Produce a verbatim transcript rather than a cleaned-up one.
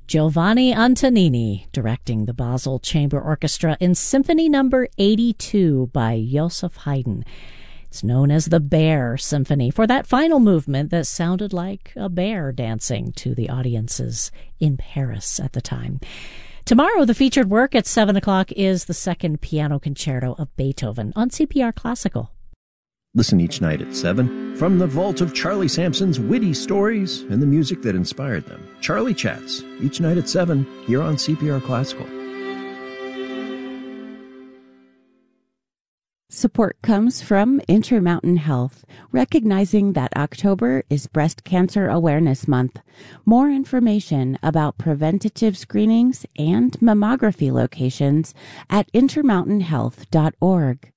Giovanni Antonini directing the Basel Chamber Orchestra in Symphony Number eighty-two by Joseph Haydn. It's known as the Bear Symphony for that final movement that sounded like a bear dancing to the audiences in Paris at the time. Tomorrow, the featured work at seven o'clock is the Second Piano Concerto of Beethoven on C P R Classical. Listen each night at seven from the vault of Charlie Sampson's witty stories and the music that inspired them. Charlie Chats, each night at seven, here on C P R Classical. Support comes from Intermountain Health, recognizing that October is Breast Cancer Awareness Month. More information about preventative screenings and mammography locations at intermountain health dot org.